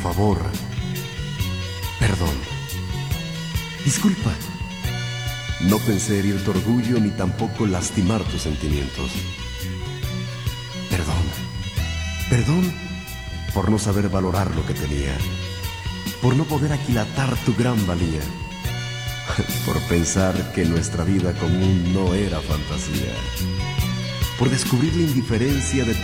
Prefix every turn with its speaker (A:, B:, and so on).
A: favor, perdón. Disculpa. No pensé herir tu orgullo ni tampoco lastimar tus sentimientos. Perdón. Perdón por no saber valorar lo que tenía, por no poder aquilatar tu gran valía, por pensar que nuestra vida común no era fantasía, por descubrir la indiferencia de tu